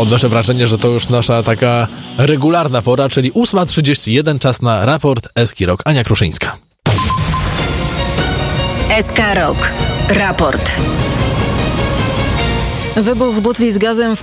odnoszę wrażenie, że to już nasza taka regularna pora, czyli 8:31, czas na raport SK Rock. Ania Kruszyńska. SK Rock. Raport. Wybuch butli z gazem w